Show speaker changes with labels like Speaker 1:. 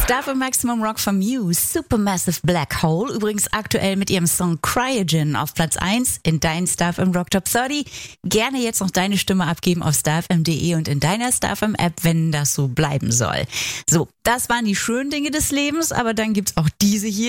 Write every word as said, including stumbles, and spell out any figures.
Speaker 1: Stuff im Maximum Rock von Muse, Supermassive Black Hole, übrigens aktuell mit ihrem Song Cryogen auf Platz eins in deinen Stuff im Rock Top dreißig. Gerne jetzt noch deine Stimme abgeben auf starfm punkt de und in deiner Starfm App, wenn das so bleiben soll. So, das waren die schönen Dinge des Lebens, aber dann gibt's auch diese hier.